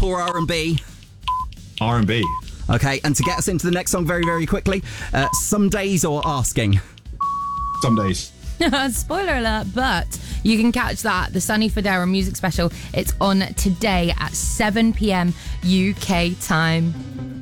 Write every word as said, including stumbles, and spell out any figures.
or R and B? R and B. Okay, and to get us into the next song very, very quickly, uh, Some Days or Asking? Some Days. Spoiler alert, but you can catch that, the Sunny Fodera music special. It's on today at seven p.m. U K time.